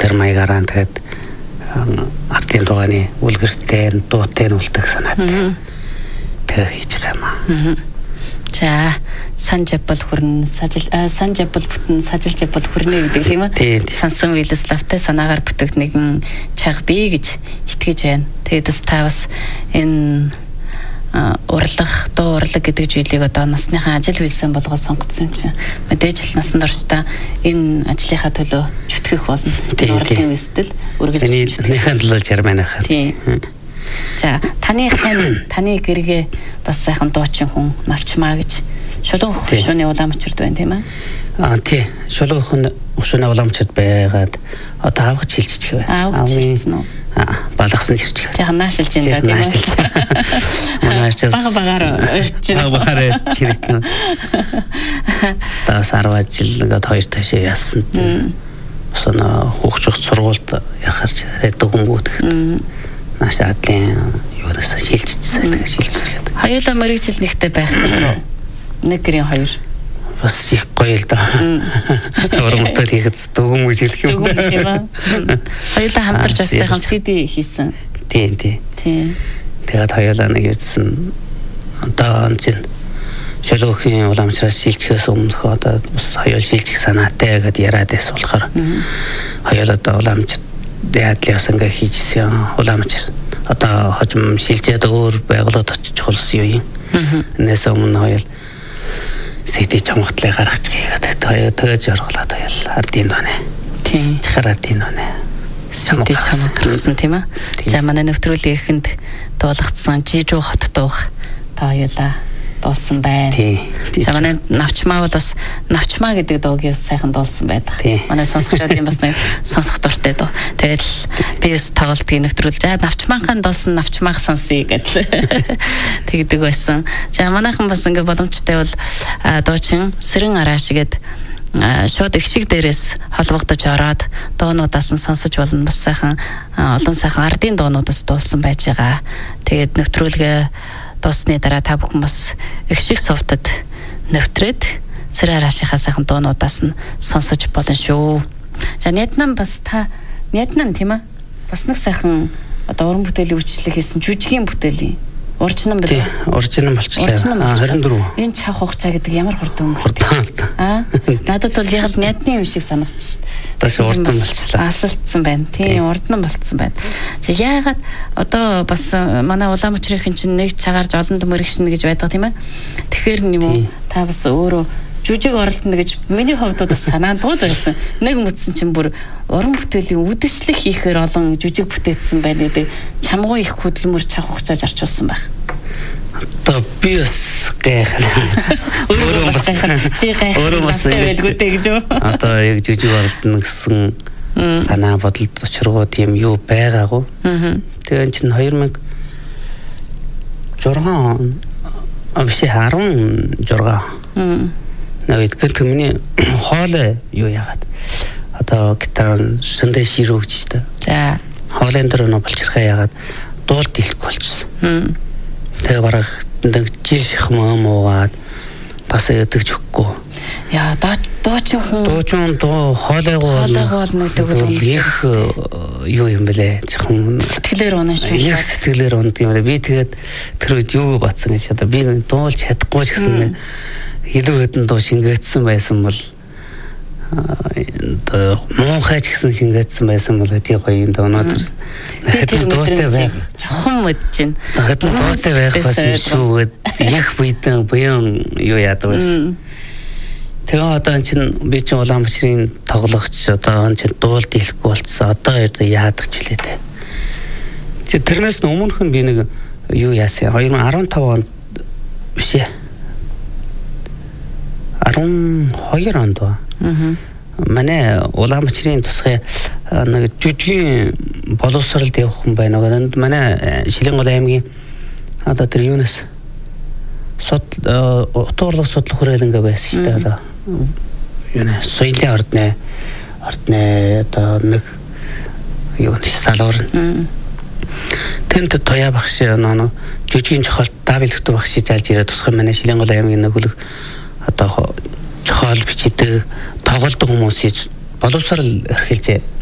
газар маягараа тэгээд ардын дугааны үлгэртэй дуутай үлдэх санаатай. Тэгээ хийж байгаа юм. За санжабал хүрнэ санжабал бүтэн сажилжабал хүрнэ гэдэг тийм үү? Сансан Владиславтай санаагаар бүтэх нэгэн чаг бий гэж итгэж байна. Тэгээд та бас энэ дуу урлаг гэдэг зүйлийг одоо насныхаа ажил үйлсэн болгоод сонгоцсон юм чинь мэдээж л насанд орчтой энэ ажлынхаа төлөө зүтгэх болно. Урлагийн үйлстэл үргэлж нэхэн төлөө жарман ахаа. Тийм. За таны гэргээ бас сайхан дуучин хүн навчмаа гэж шулуун хөшөөний уламжрд байна тийм ээ? Тий. Шулуун хөшөөний уламжрд байгаад одоо авах шилжиж хэвээ. Авах шилжсэн үү? Балгасан ирчих. Яхан наашилж энэ тийм ээ. Багаар ирчих. Таас 10 жил гээд хоёр ташаа яасан. Осоо хөөгч сургуульд яхаарч дөгөнгүүд. Наашаа адлын юунаас шилжчихсэн. Тэгээ шилжчихээд. Хоёулаа мэрэгжил нэгтэй байх гэсэн. Нэг гэрийн хоёр. Бас их гоё л да. Өөрөмтөл хийхэд дөгөн үз хэлэх юм да. Хоёулаа хамтарч бас сайхан CD хийсэн. Тийм. Тэгээд хоёулаа нэг ийдсэн одоо энэ шулуухийн уламжраас шилжихээс өмнөх одоо бас хоёул шилжих санаатай гэдээ яриад байсан болохоор хоёулаа одоо уламж яадлаас ингээ хийжсэн уламж одоо хожим шилжээд өөр байгууллагад очих болсон юм. Энэс өмнө хоёул CD чамхтлыг гаргачих гээд тэгээд зорглоод хоёул ардын донэ. Тийм. Чихэр ардын донэ. CD чамхсан тийм ээ. За манай нэвтрүүлгийн эхэнд дуулгацсан Жижүү хот дуух та хоёулаа дуулсан байна. За манай навчмаа бол бас навчмаа гэдэг дуугийг сайхан дуулсан байдаг. Манай сонсогчдын бас нэг сонсох дуртай дуу. Тэгээд би бас тоглолтын нэвтрүүлж навчмаахан дуулсан навчмаах сонсъё гэдэг тэгдэг байсан. За манайхан бас ингээ боломжтой бол дуучин Сэрэн Арааш гээд шууд их шиг дээрээс холбогдож ороод дуунуудаас нь сонсож болно. Бас сайхан олон сайхан ардын дуунуудаас дуулсан байж байгаа. Тэгээд нэвтрүүлгээ дуусны дараа та бүхэн бас их шиг совтод нэвтрээд Сэрэн Араашийнхаа сайхан дуунуудаас нь сонсож болно шүү. За Нятнан бас Нятнан тийм ээ. Бас нэг сайхан одоо уран бүтээлийн үйлчлэг хийсэн жүжигийн бүтээлийн урьдчилан бил. Урьдчилан болчихлоо. 24. Энэ чах хугацаа гэдэг ямар хурдан өнгөрсөн. Надад бол яг л Нятны юм шиг санагдчих. Бас урдан болчихлоо. Асалтсан байна. Тийм урдан болцсон байна. За яагаад одоо бас манай улаан мөчрийн чинь нэг чагарж олон мөрөгшнө гэж байдаг тийм ээ. Тэгэхээр юм уу та бас өөрөө жүжиг оролдоно гэж миний хувьд бас санаанд бол байсан. Нэг мэдсэн чинь бүр уран бүтээлийн үдэшлэг хийхээр олон жүжиг бүтээсэн байна гэдэг чамгүй их хөдөлмөр чав хугацааж арчулсан байх. Одоо би бас гайхна. Өөрөө бас байлгүйтэй гэж юу? Одоо яг жүжиг оролдоно гэсэн санаа бодолд учиргуу тийм юу байгаагүй. Тэгээ чинь 2006 Навид гэнтэмний хоолой юу яагаад одоо гитар сэндэ ширүүгч та. За хоолын дээр нөө болчихрхаа яагаад дуулт хэлэхгүй болчихсон. Тэгээ бараг нэг жишх муугаад бас өдөгч өгөхгүй. Яа дуучин дуу хоолойгоо нэг их юу юм бэлээ. Зөвхөн сэтгэлээр унаа шүү. Яг сэтгэлээр ундаг юм байна. Би тэгээд тэр үед юу батсан гэж одоо би дуулж чадахгүй ч гэсэн илүү хэдэн дуу шингээдсэн байсан бол муухайч гэсэн шингээдсэн байсан бол тий гоё юм да өнөөдөр хэдэн дуутай байх жоохон мэдчин хэдэн дуутай байх байсан шүү их бийдэн буян юу яадаг байсан. Тэгээ одоо эн чин би чин улаан мөчрийн тоглогч одоо эн чин дуулт хэлэхгүй болцсон одоо яадаг ч үлээ тэ. Тэрнээс өмнөх нь би нэг юу яасан 2015 онд биш ээ 12 онд ба. Манай улаан мөчрийн тусгай нэг жүжигийн боловсролд явах хүн байна. Манай Шилэнгол аймгийн одоо тэр юунаас утуурлах судлах хүрээлэнгээ байсан шүү дээ. Одоо юунаас соёлын ордны одоо нэг юу салуур. Тэнд тоя багш нөө жүжигийн жохолт давилгт багш заалж ирээд тусгай манай Шилэнгол аймгийн нэг одоо жохол бичдэг тоглолт хүмүүсийг боловсрал эрхэлж